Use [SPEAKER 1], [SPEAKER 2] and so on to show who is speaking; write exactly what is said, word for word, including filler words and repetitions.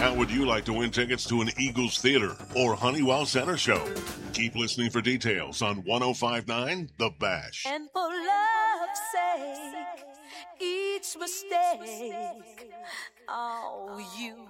[SPEAKER 1] How would you like to win tickets to an Eagles Theater or Honeywell Center show? Keep listening for details on one oh five point nine The Bash.
[SPEAKER 2] And for love's sake, each mistake, oh, you